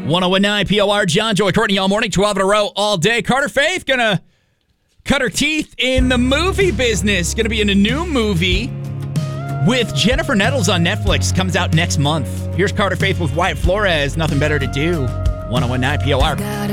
1019 POR, John, Joy, Courtney, all morning, 12 in a row, all day. Carter Faith gonna cut her teeth in the movie business. Gonna be in a new movie with Jennifer Nettles on Netflix. Comes out next month. Here's Carter Faith with Wyatt Flores. Nothing better to do. 1019 POR.